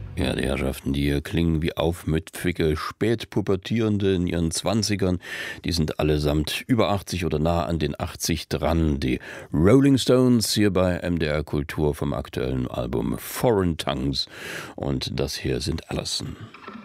Ja, die Herrschaften, die hier klingen wie aufmüpfige Spätpubertierende in ihren Zwanzigern. Die sind allesamt über 80 oder nah an den 80 dran. Die Rolling Stones hier bei MDR Kultur vom aktuellen Album Foreign Tongues. Und das hier sind Allison.